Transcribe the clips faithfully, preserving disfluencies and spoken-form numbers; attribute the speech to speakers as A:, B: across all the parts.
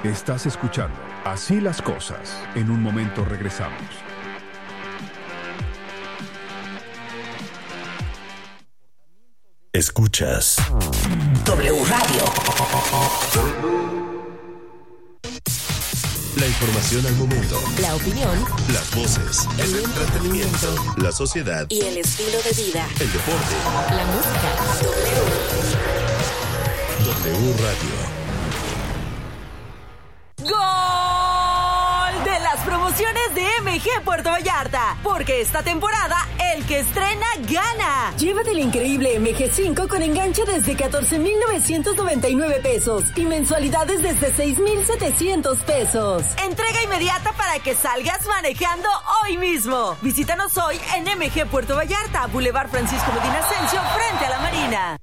A: Estás escuchando Así las Cosas. En un momento regresamos.
B: Escuchas
C: W Radio.
B: La información al momento.
C: La opinión.
B: Las voces.
C: El, el entretenimiento.
B: La sociedad.
C: Y el estilo de vida.
B: El deporte.
C: La música.
B: W. W Radio.
D: ¡Gol de las promociones de M G Puerto Vallarta! Porque esta temporada, el que estrena, gana. Llévate el increíble M G cinco con enganche desde catorce mil novecientos noventa y nueve pesos y mensualidades desde seis mil setecientos pesos. Entrega inmediata para que salgas manejando hoy mismo. Visítanos hoy en M G Puerto Vallarta, Boulevard Francisco Medina Ascencio, frente a la Marina.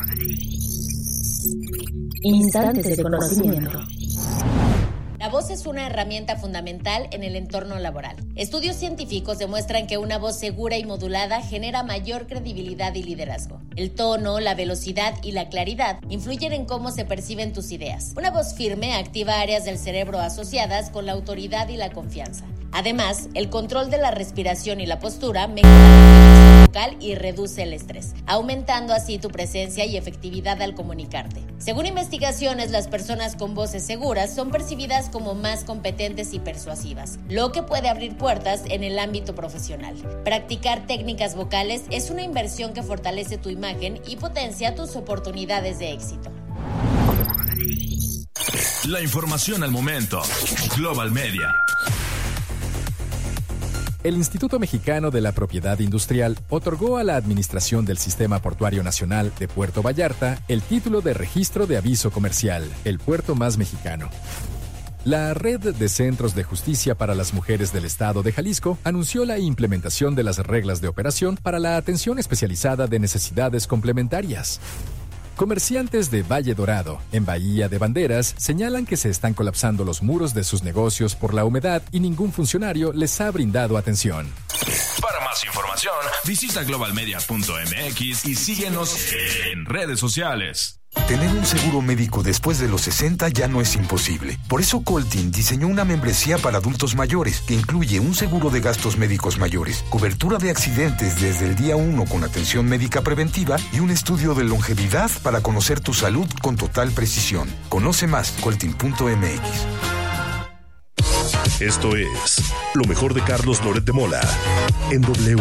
E: Instantes de conocimiento.
F: La voz es una herramienta fundamental en el entorno laboral. Estudios científicos demuestran que una voz segura y modulada genera mayor credibilidad y liderazgo. El tono, la velocidad y la claridad influyen en cómo se perciben tus ideas. Una voz firme activa áreas del cerebro asociadas con la autoridad y la confianza. Además, el control de la respiración y la postura mejora la vocal y reduce el estrés, aumentando así tu presencia y efectividad al comunicarte. Según investigaciones, las personas con voces seguras son percibidas como más competentes y persuasivas, lo que puede abrir puertas en el ámbito profesional. Practicar técnicas vocales es una inversión que fortalece tu imagen y potencia tus oportunidades de éxito.
B: La información al momento. Global Media.
G: El Instituto Mexicano de la Propiedad Industrial otorgó a la Administración del Sistema Portuario Nacional de Puerto Vallarta el título de Registro de Aviso Comercial, el puerto más mexicano. La Red de Centros de Justicia para las Mujeres del Estado de Jalisco anunció la implementación de las reglas de operación para la atención especializada de necesidades complementarias. Comerciantes de Valle Dorado, en Bahía de Banderas, señalan que se están colapsando los muros de sus negocios por la humedad y ningún funcionario les ha brindado atención.
B: Para más información, visita global media punto m x y síguenos en redes sociales.
H: Tener un seguro médico después de los sesenta ya no es imposible. Por eso Coltin diseñó una membresía para adultos mayores que incluye un seguro de gastos médicos mayores, cobertura de accidentes desde el día uno con atención médica preventiva y un estudio de longevidad para conocer tu salud con total precisión. Conoce más, coltin punto m x.
B: Esto es lo mejor de Carlos Loret de Mola en W.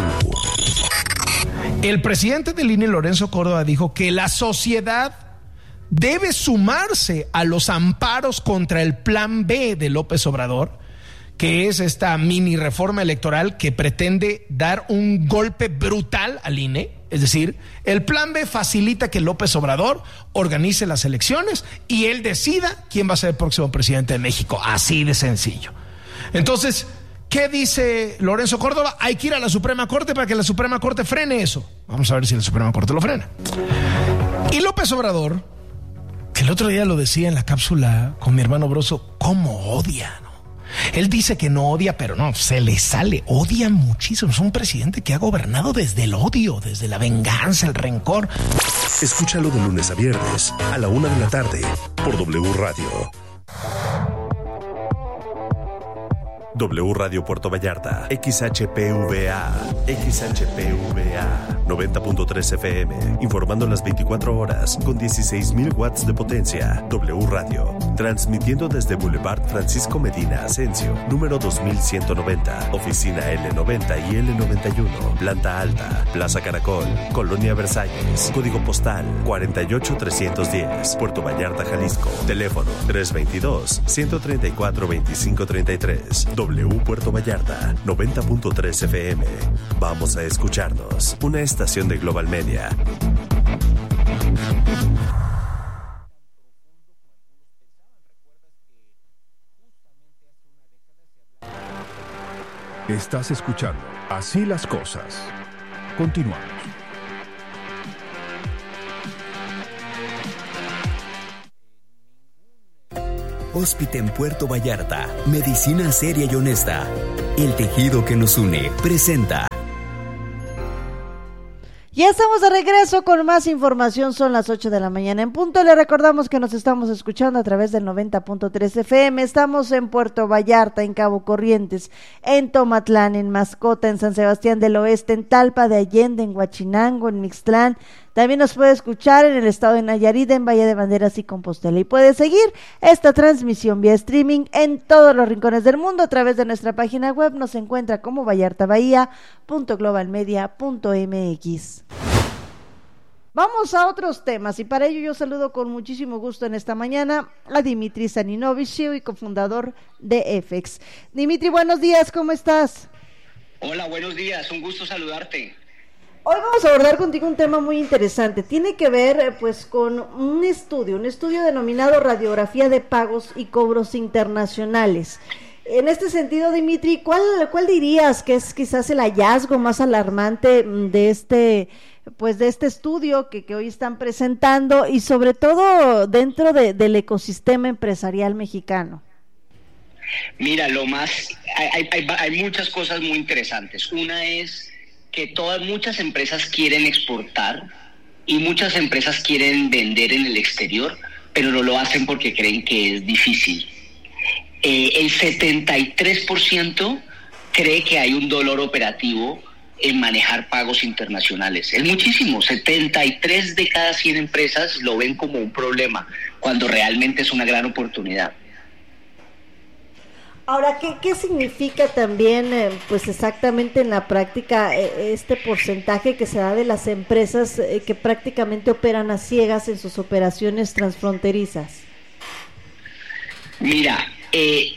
I: El presidente del I N E, Lorenzo Córdoba, dijo que la sociedad debe sumarse a los amparos contra el Plan B de López Obrador, que es esta mini reforma electoral que pretende dar un golpe brutal al I N E. Es decir, el Plan B facilita que López Obrador organice las elecciones y él decida quién va a ser el próximo presidente de México. Así de sencillo. Entonces, ¿qué dice Lorenzo Córdoba? Hay que ir a la Suprema Corte para que la Suprema Corte frene eso. Vamos a ver si la Suprema Corte lo frena. Y López Obrador, que el otro día lo decía en la cápsula con mi hermano Broso, ¿cómo odia? ¿no? Él dice que no odia, pero no, se le sale, odia muchísimo. Es un presidente que ha gobernado desde el odio, desde la venganza, el rencor.
B: Escúchalo de lunes a viernes a la una de la tarde por W Radio. W Radio Puerto Vallarta, X H P V A, X H P V A, noventa punto tres F M, informando las veinticuatro horas con dieciséis mil watts de potencia. W Radio, transmitiendo desde Boulevard Francisco Medina Ascencio, número dos mil ciento noventa, oficina L noventa y L noventa y uno, planta alta, Plaza Caracol, Colonia Versalles, código postal cuarenta y ocho trescientos diez, Puerto Vallarta, Jalisco, teléfono tres veintidós, ciento treinta y cuatro, veinticinco treinta y tres. W Puerto Vallarta, noventa punto tres F M. Vamos a escucharnos. Una estación de Global Media.
A: Estás escuchando Así las Cosas. Continuamos.
J: Hóspite en Puerto Vallarta, medicina seria y honesta. El tejido que nos une presenta.
K: Ya estamos de regreso con más información, son las ocho de la mañana en punto. Le recordamos que nos estamos escuchando a través del noventa punto tres F M, estamos en Puerto Vallarta, en Cabo Corrientes, en Tomatlán, en Mascota, en San Sebastián del Oeste, en Talpa de Allende, en Huachinango, en Mixtlán. También nos puede escuchar en el estado de Nayarit, en Valle de Banderas y Compostela. Y puede seguir esta transmisión vía streaming en todos los rincones del mundo a través de nuestra página web. Nos encuentra como vallarta bahía punto global media punto m x. Vamos a otros temas y para ello yo saludo con muchísimo gusto en esta mañana a Dimitri Saninovich, C E O y cofundador de F X. Dimitri, buenos días, ¿cómo estás?
L: Hola, buenos días, un gusto saludarte.
K: Hoy vamos a abordar contigo un tema muy interesante. Tiene que ver pues con un estudio, un estudio denominado Radiografía de Pagos y Cobros Internacionales. En este sentido, Dimitri, ¿cuál, cuál dirías que es quizás el hallazgo más alarmante de este, pues de este estudio que, que hoy están presentando y sobre todo dentro de, del ecosistema empresarial mexicano?
L: Mira, lo más, hay, hay, hay muchas cosas muy interesantes. Una es que todas, muchas empresas quieren exportar y muchas empresas quieren vender en el exterior, pero no lo hacen porque creen que es difícil. Eh, el setenta y tres por ciento cree que hay un dolor operativo en manejar pagos internacionales. Es muchísimo, setenta y tres de cada cien empresas lo ven como un problema, cuando realmente es una gran oportunidad.
K: Ahora, ¿qué, qué significa también, eh, pues exactamente en la práctica, eh, este porcentaje que se da de las empresas eh, que prácticamente operan a ciegas en sus operaciones transfronterizas?
L: Mira, eh,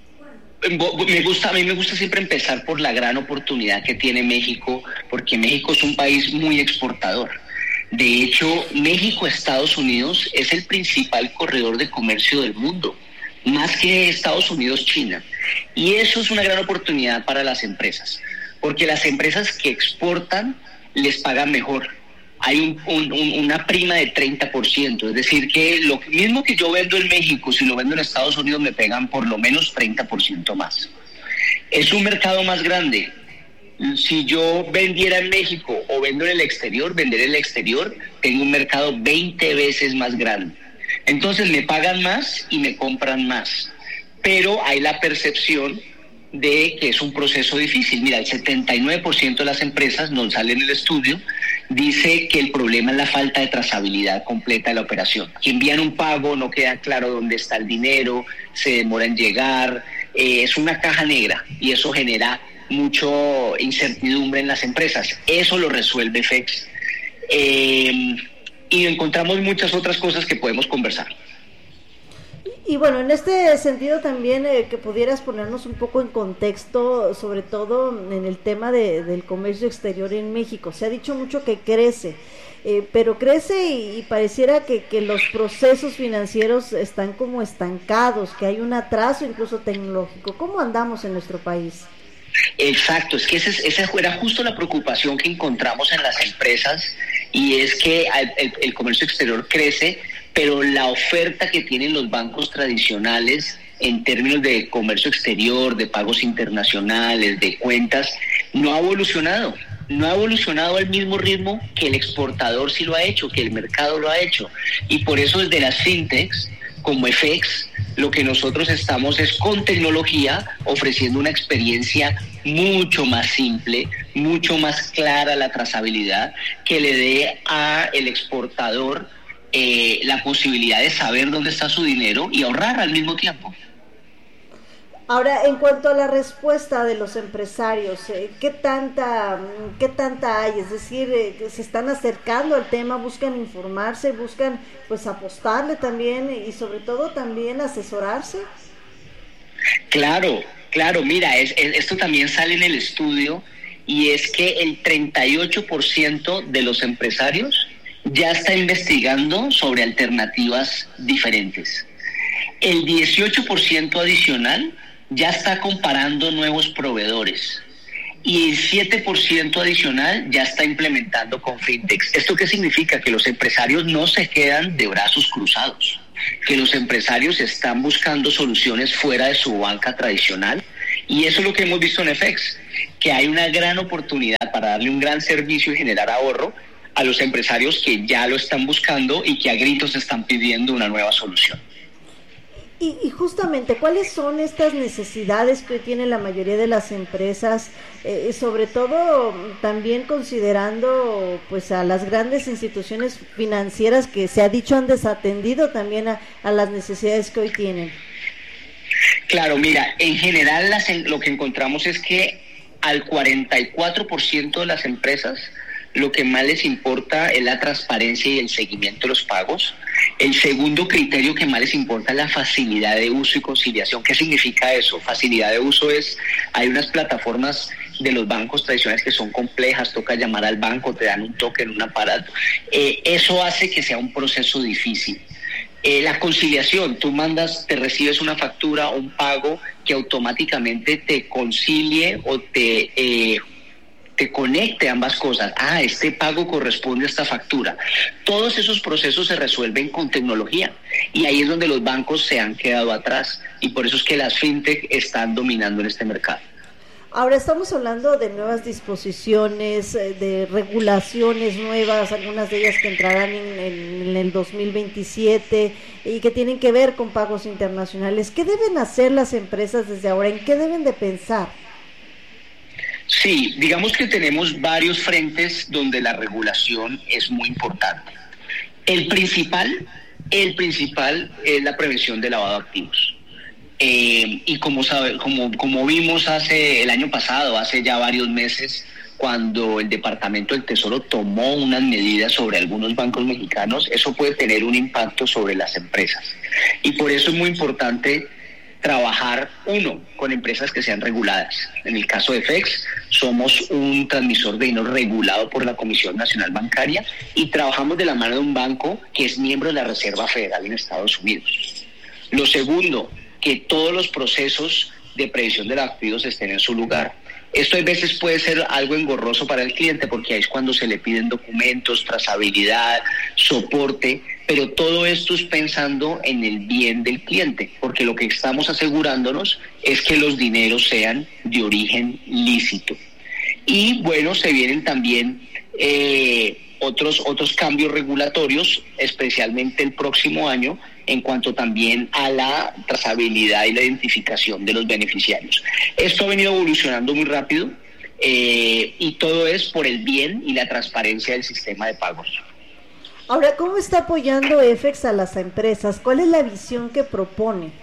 L: me gusta, a mí me gusta siempre empezar por la gran oportunidad que tiene México, porque México es un país muy exportador. De hecho, México-Estados Unidos es el principal corredor de comercio del mundo, más que Estados Unidos-China. Y eso es una gran oportunidad para las empresas, porque las empresas que exportan les pagan mejor. Hay un, un, un, una prima de treinta por ciento, es decir, que lo mismo que yo vendo en México, si lo vendo en Estados Unidos me pegan por lo menos treinta por ciento más. Es un mercado más grande. Si yo vendiera en México o vendo en el exterior, vender en el exterior, tengo un mercado veinte veces más grande. Entonces me pagan más y me compran más, pero hay la percepción de que es un proceso difícil. Mira, el setenta y nueve por ciento de las empresas, nos sale en el estudio, dice que el problema es la falta de trazabilidad completa de la operación. Que envían un pago, no queda claro dónde está el dinero, se demora en llegar, eh, es una caja negra y eso genera mucho incertidumbre en las empresas. Eso lo resuelve F X. Eh, y encontramos muchas otras cosas que podemos conversar.
K: Y bueno, en este sentido también eh, que pudieras ponernos un poco en contexto, sobre todo en el tema de, del comercio exterior en México. Se ha dicho mucho que crece, eh, pero crece y, y pareciera que, que los procesos financieros están como estancados, que hay un atraso incluso tecnológico. ¿Cómo andamos en nuestro país?
L: Exacto, es que ese, esa era justo la preocupación que encontramos en las empresas, y es que el, el, el comercio exterior crece, pero la oferta que tienen los bancos tradicionales en términos de comercio exterior, de pagos internacionales, de cuentas, no ha evolucionado. No ha evolucionado al mismo ritmo que el exportador sí lo ha hecho, que el mercado lo ha hecho. Y por eso desde las fintechs, como F X, lo que nosotros estamos es con tecnología ofreciendo una experiencia mucho más simple, mucho más clara la trazabilidad, que le dé a el exportador eh, la posibilidad de saber dónde está su dinero y ahorrar al mismo tiempo.
K: Ahora, en cuanto a la respuesta de los empresarios, eh, ¿qué tanta, qué tanta hay? Es decir, eh, ¿se están acercando al tema, buscan informarse, buscan pues apostarle también y sobre todo también asesorarse?
L: Claro, claro, mira, es, es, esto también sale en el estudio, y es que el treinta y ocho por ciento de los empresarios ya está investigando sobre alternativas diferentes. El dieciocho por ciento adicional ya está comparando nuevos proveedores, y el siete por ciento adicional ya está implementando con fintechs. ¿Esto qué significa? Que los empresarios no se quedan de brazos cruzados, que los empresarios están buscando soluciones fuera de su banca tradicional, y eso es lo que hemos visto en F X, que hay una gran oportunidad para darle un gran servicio y generar ahorro a los empresarios que ya lo están buscando y que a gritos están pidiendo una nueva solución.
K: Y, y justamente, ¿cuáles son estas necesidades que hoy tiene la mayoría de las empresas? Eh, sobre todo también considerando pues a las grandes instituciones financieras que se ha dicho han desatendido también a, a las necesidades que hoy tienen.
L: Claro, mira, en general las, lo que encontramos es que al cuarenta y cuatro por ciento de las empresas lo que más les importa es la transparencia y el seguimiento de los pagos. El segundo criterio que más les importa es la facilidad de uso y conciliación. ¿Qué significa eso? Facilidad de uso es, hay unas plataformas de los bancos tradicionales que son complejas, toca llamar al banco, te dan un token, un aparato. Eh, eso hace que sea un proceso difícil. Eh, la conciliación, tú mandas, te recibes una factura o un pago que automáticamente te concilie o te... Eh, te conecte ambas cosas. Ah, este pago corresponde a esta factura. Todos esos procesos se resuelven con tecnología y ahí es donde los bancos se han quedado atrás y por eso es que las fintech están dominando en este mercado.
K: Ahora estamos hablando de nuevas disposiciones, de regulaciones nuevas, algunas de ellas que entrarán en, en el dos mil veintisiete y que tienen que ver con pagos internacionales. ¿Qué deben hacer las empresas desde ahora? ¿En qué deben de pensar?
L: Sí, digamos que tenemos varios frentes donde la regulación es muy importante. El principal, el principal es la prevención de lavado de activos. Eh, y como, sabe, como, como vimos hace el año pasado, hace ya varios meses, cuando el Departamento del Tesoro tomó unas medidas sobre algunos bancos mexicanos, eso puede tener un impacto sobre las empresas. Y por eso es muy importante trabajar, uno, con empresas que sean reguladas. En el caso de F E X, somos un transmisor de dinero regulado por la Comisión Nacional Bancaria y trabajamos de la mano de un banco que es miembro de la Reserva Federal en Estados Unidos. Lo segundo, que todos los procesos de prevención de los activos estén en su lugar. Esto a veces puede ser algo engorroso para el cliente porque ahí es cuando se le piden documentos, trazabilidad, soporte, pero todo esto es pensando en el bien del cliente, porque lo que estamos asegurándonos es que los dineros sean de origen lícito. Y bueno, se vienen también eh, otros, otros cambios regulatorios, especialmente el próximo año, en cuanto también a la trazabilidad y la identificación de los beneficiarios. Esto ha venido evolucionando muy rápido eh, y todo es por el bien y la transparencia del sistema de pagos.
K: Ahora, ¿cómo está apoyando F E X a las empresas? ¿Cuál es la visión que propone?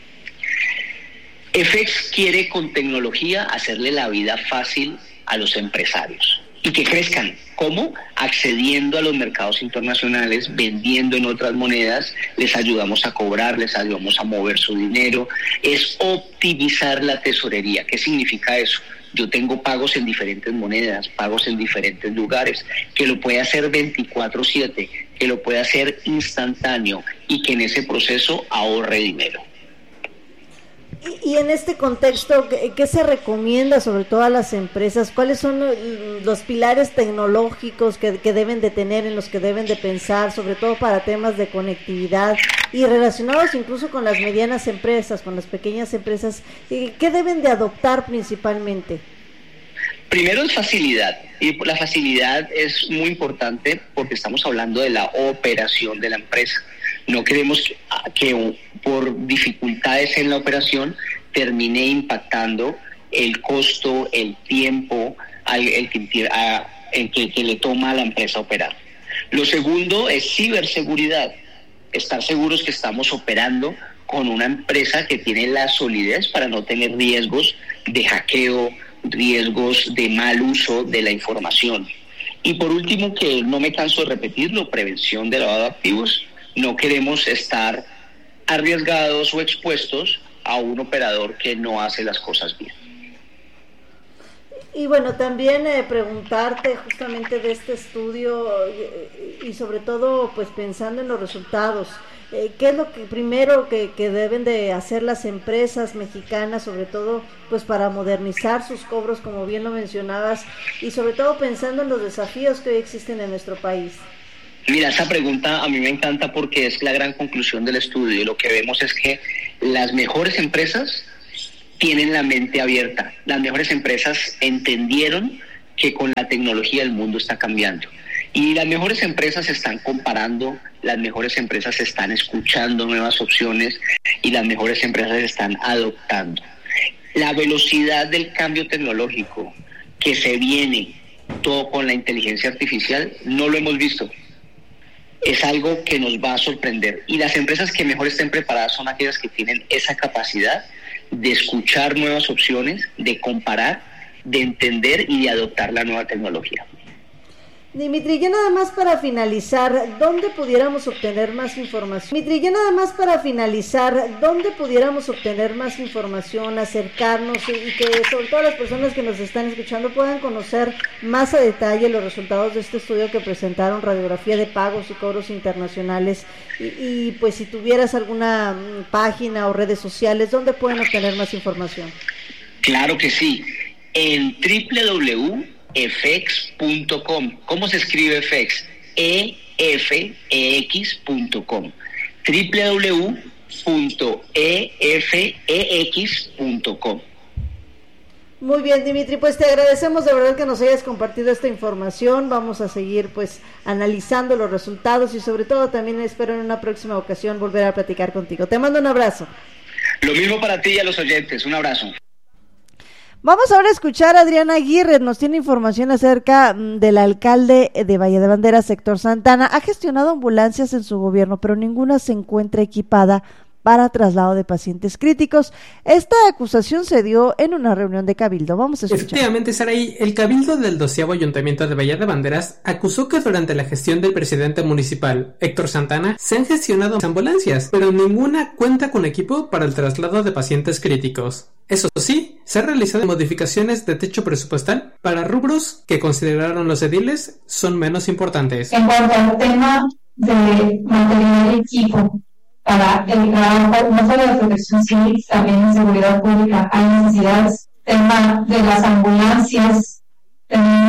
L: F E X quiere con tecnología hacerle la vida fácil a los empresarios y que crezcan. ¿Cómo? Accediendo a los mercados internacionales, vendiendo en otras monedas, les ayudamos a cobrar, les ayudamos a mover su dinero. Es optimizar la tesorería. ¿Qué significa eso? Yo tengo pagos en diferentes monedas, pagos en diferentes lugares, que lo puede hacer veinticuatro siete, que lo puede hacer instantáneo y que en ese proceso ahorre dinero.
K: Y, y en este contexto, ¿qué, ¿qué se recomienda sobre todo a las empresas? ¿Cuáles son los pilares tecnológicos que, que deben de tener, en los que deben de pensar, sobre todo para temas de conectividad y relacionados incluso con las medianas empresas, con las pequeñas empresas? ¿Qué deben de adoptar principalmente?
L: Primero es facilidad, y la facilidad es muy importante porque estamos hablando de la operación de la empresa. No queremos que, que por dificultades en la operación termine impactando el costo, el tiempo al, el que, a, el que, que le toma a la empresa operar. Lo segundo es ciberseguridad, estar seguros que estamos operando con una empresa que tiene la solidez para no tener riesgos de hackeo, riesgos de mal uso de la información. Y por último, que no me canso de repetirlo, prevención de lavado de activos. No queremos estar arriesgados o expuestos a un operador que no hace las cosas bien.
K: Y bueno, también eh, preguntarte justamente de este estudio y, y sobre todo pues pensando en los resultados, eh, ¿qué es lo que primero que, que deben de hacer las empresas mexicanas, sobre todo pues para modernizar sus cobros, como bien lo mencionabas, y sobre todo pensando en los desafíos que hoy existen en nuestro país?
L: Mira, esa pregunta a mí me encanta porque es la gran conclusión del estudio. Lo que vemos es que las mejores empresas tienen la mente abierta. Las mejores empresas entendieron que con la tecnología el mundo está cambiando Y las mejores empresas se están comparando, las mejores empresas están escuchando nuevas opciones y las mejores empresas están adoptando. La velocidad del cambio tecnológico que se viene todo con la inteligencia artificial no lo hemos visto. Es algo que nos va a sorprender. Y las empresas que mejor estén preparadas son aquellas que tienen esa capacidad de escuchar nuevas opciones, de comparar, de entender y de adoptar la nueva tecnología.
K: Dimitri, ya nada más para finalizar, ¿dónde pudiéramos obtener más información? Dimitri, ya nada más para finalizar, ¿dónde pudiéramos obtener más información, acercarnos y, y que sobre todo las personas que nos están escuchando puedan conocer más a detalle los resultados de este estudio que presentaron, radiografía de pagos y cobros internacionales? Y, y pues si tuvieras alguna página o redes sociales, ¿dónde pueden obtener más información?
L: Claro que sí, en doble u doble u doble u punto e f e x punto com. ¿Cómo se escribe E F E X? E F E X punto com. doble u doble u doble u punto e f e x punto com.
K: Muy bien, Dimitri, pues te agradecemos de verdad que nos hayas compartido esta información. Vamos a seguir pues analizando los resultados y sobre todo también espero en una próxima ocasión volver a platicar contigo. Te mando un abrazo.
L: Lo mismo para ti y a los oyentes, un abrazo.
K: Vamos ahora a escuchar a Adriana Aguirre, nos tiene información acerca del alcalde de Valle de Banderas, Héctor Santana. Ha gestionado ambulancias en su gobierno, pero ninguna se encuentra equipada para traslado de pacientes críticos. Esta acusación se dio en una reunión de Cabildo. Vamos a escuchar.
M: Efectivamente, Saraí, el Cabildo del doceavo Ayuntamiento de Valle de Banderas acusó que durante la gestión del presidente municipal, Héctor Santana, se han gestionado ambulancias, pero ninguna cuenta con equipo para el traslado de pacientes críticos. Eso sí, se han realizado modificaciones de techo presupuestal para rubros que consideraron los ediles son menos importantes.
N: En cuanto al tema de mantener equipo para el trabajo, no solo de protección civil, también en seguridad pública, hay necesidades. Tema de las ambulancias, tenemos